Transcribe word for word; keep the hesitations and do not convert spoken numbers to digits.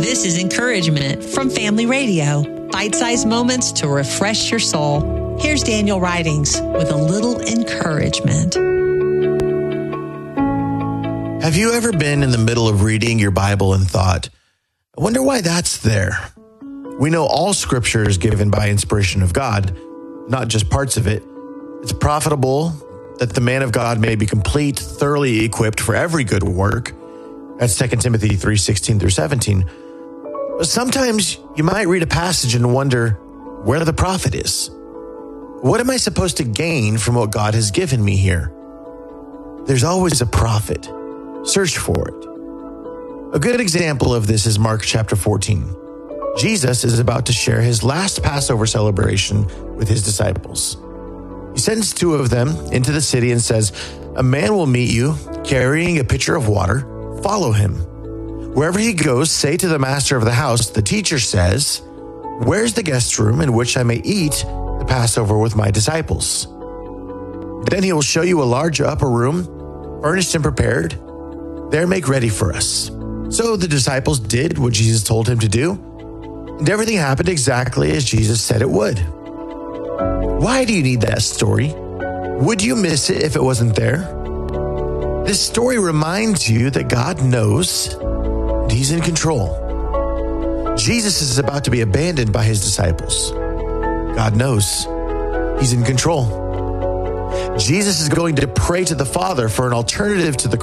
This is encouragement from Family Radio. Bite-sized moments to refresh your soul. Here's Daniel Ridings with a little encouragement. Have you ever been in the middle of reading your Bible and thought, I wonder why that's there? We know all scripture is given by inspiration of God, not just parts of it. It's profitable that the man of God may be complete, thoroughly equipped for every good work. That's Second Timothy three sixteen through seventeen. But sometimes you might read a passage and wonder where the profit is. What am I supposed to gain from what God has given me here? There's always a profit. Search for it. A good example of this is Mark chapter fourteen. Jesus is about to share his last Passover celebration with his disciples. He sends two of them into the city and says, "A man will meet you carrying a pitcher of water. Follow him. Wherever he goes, say to the master of the house, the teacher says, 'Where's the guest room in which I may eat the Passover with my disciples?' Then he will show you a large upper room, furnished and prepared. There make ready for us." So the disciples did what Jesus told him to do, and everything happened exactly as Jesus said it would. Why do you need that story? Would you miss it if it wasn't there? This story reminds you that God knows and he's in control. Jesus is about to be abandoned by his disciples. God knows he's in control. Jesus is going to pray to the Father for an alternative to the